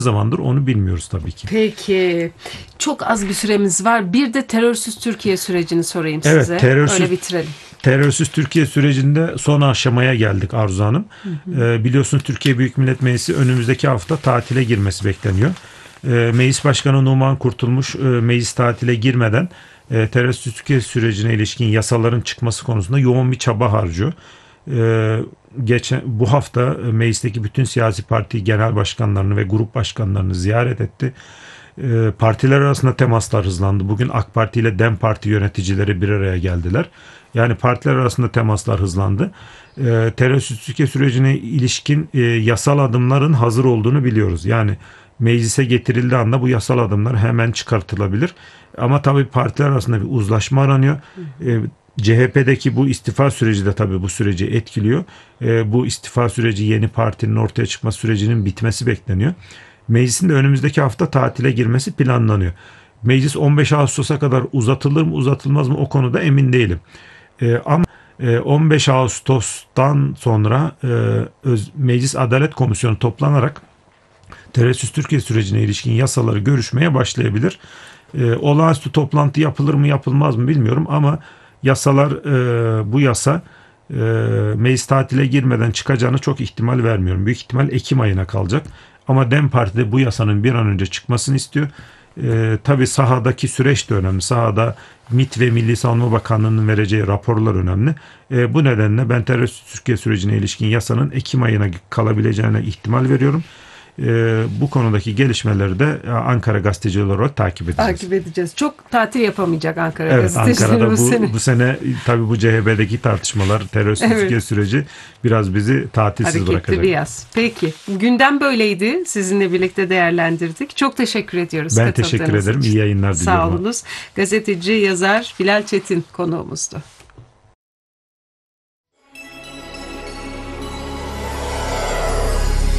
zamandır onu bilmiyoruz tabii ki. Peki. Çok az bir süremiz var. Bir de terörsüz Türkiye sürecini sorayım Evet, size. Öyle bitirelim. terörsüz Türkiye sürecinde son aşamaya geldik Arzu Hanım. Biliyorsunuz Türkiye Büyük Millet Meclisi önümüzdeki hafta tatile girmesi bekleniyor. Meclis Başkanı Numan Kurtulmuş meclis tatile girmeden terörsüz Türkiye sürecine ilişkin yasaların çıkması konusunda yoğun bir çaba harcıyor. Bu hafta meclisteki bütün siyasi parti genel başkanlarını ve grup başkanlarını ziyaret etti. Partiler arasında temaslar hızlandı. Bugün AK Parti ile DEM Parti yöneticileri bir araya geldiler. Yani partiler arasında temaslar hızlandı. Terörsüz Türkiye sürecine ilişkin yasal adımların hazır olduğunu biliyoruz. Yani meclise getirildiği anda bu yasal adımlar hemen çıkartılabilir. Ama tabii partiler arasında bir uzlaşma aranıyor. CHP'deki bu istifa süreci de tabii bu süreci etkiliyor. Bu istifa süreci yeni partinin ortaya çıkma sürecinin bitmesi bekleniyor. Meclisin de önümüzdeki hafta tatile girmesi planlanıyor. Meclis 15 Ağustos'a kadar uzatılır mı uzatılmaz mı o konuda emin değilim. Ama 15 Ağustos'tan sonra Meclis Adalet Komisyonu toplanarak terörsüz Türkiye sürecine ilişkin yasaları görüşmeye başlayabilir. Olağanüstü toplantı yapılır mı yapılmaz mı bilmiyorum ama bu yasa meclis tatile girmeden çıkacağını çok ihtimal vermiyorum. Büyük ihtimal Ekim ayına kalacak. Ama DEM Parti de bu yasanın bir an önce çıkmasını istiyor. Tabii sahadaki süreç de önemli. Sahada MİT ve Milli Savunma Bakanlığı'nın vereceği raporlar önemli. Bu nedenle ben terörsüz Türkiye sürecine ilişkin yasanın Ekim ayına kalabileceğine ihtimal veriyorum. Bu konudaki gelişmeleri de Ankara gazetecileri olarak takip edeceğiz. Takip edeceğiz. Çok tatil yapamayacak Ankara Evet, gazetecileri Ankara'da bu sene. bu sene tabii bu CHP'deki tartışmalar, terörsüz Türkiye süreci biraz bizi tatilsiz Hareketli bırakacak. bir yaz. Peki. Gündem böyleydi. Sizinle birlikte değerlendirdik. Çok teşekkür ediyoruz. Ben teşekkür ederim. için. İyi yayınlar diliyorum. Sağ olunuz. Gazeteci, yazar Bilal Çetin konuğumuzdu.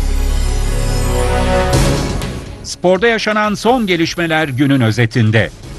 Sporda yaşanan son gelişmeler günün özetinde.